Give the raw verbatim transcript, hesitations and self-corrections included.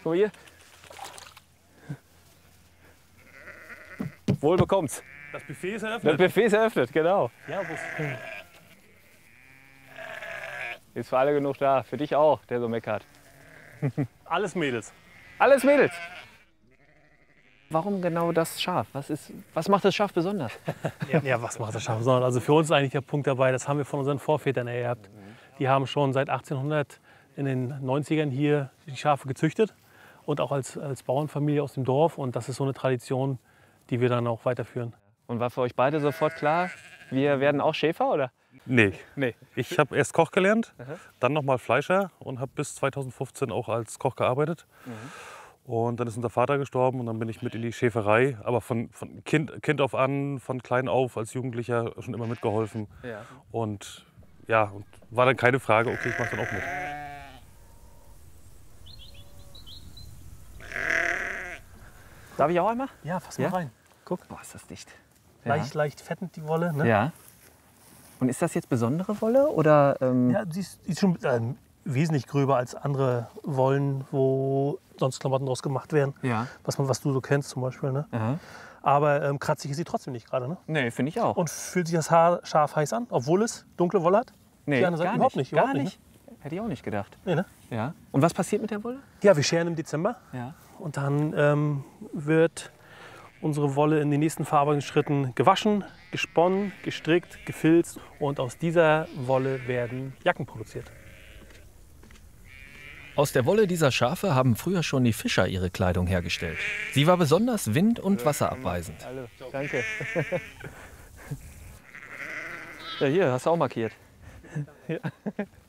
Guck mal hier. Wohl bekommt's. Das Buffet ist eröffnet. Das Buffet ist eröffnet, genau. Ja, wo ist Ist für alle genug da. Für dich auch, der so meckert. alles Mädels. Alles Mädels. Warum genau das Schaf? Was, ist, was macht das Schaf besonders? Ja, ja, was macht das Schaf besonders? Also für uns ist eigentlich der Punkt dabei, das haben wir von unseren Vorvätern ererbt. Die haben schon seit achtzehnhundert in den neunzigern hier die Schafe gezüchtet und auch als, als Bauernfamilie aus dem Dorf. Und das ist so eine Tradition, die wir dann auch weiterführen. Und war für euch beide sofort klar, wir werden auch Schäfer, oder? Nee. Nee. Ich habe erst Koch gelernt, Aha. dann nochmal Fleischer und habe bis zweitausendfünfzehn auch als Koch gearbeitet. Mhm. Und dann ist unser Vater gestorben und dann bin ich mit in die Schäferei. Aber von, von kind, kind auf an, von klein auf, als Jugendlicher schon immer mitgeholfen. Ja. Und ja, und war dann keine Frage, okay, ich mache dann auch mit. Darf ich auch einmal? Ja, fass Ja? mal rein. Guck. Boah, ist das dicht. Leicht, leicht fettend die Wolle. Ne? Ja. Und ist das jetzt besondere Wolle oder? Ähm Ja, die ist, die ist schon ähm, wesentlich gröber als andere Wollen, wo sonst Klamotten draus gemacht werden. Ja. Was, man, was du so kennst zum Beispiel. Ne? Aha. Aber ähm, kratzig ist sie trotzdem nicht gerade. Ne? Nee, finde ich auch. Und fühlt sich das Haar scharf heiß an, obwohl es dunkle Wolle hat? nee, die andere Seite gar überhaupt nicht. nicht, überhaupt gar nicht, nicht. Hätte ich auch nicht gedacht. Nee, ne? Ja. Und was passiert mit der Wolle? Ja, wir scheren im Dezember Ja. und dann ähm, wird unsere Wolle in den nächsten Verarbeitungsschritten gewaschen, gesponnen, gestrickt, gefilzt und aus dieser Wolle werden Jacken produziert. Aus der Wolle dieser Schafe haben früher schon die Fischer ihre Kleidung hergestellt. Sie war besonders wind- und wasserabweisend. Hallo, danke. Ja, hier, hast du auch markiert. Ja.